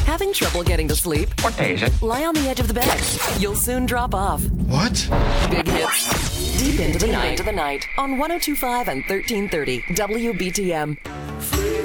Having trouble getting to sleep? What day is it? Lie on the edge of the bed. You'll soon drop off. What? Big hits. Deep into the night. On 1025 and 1330 WBTM.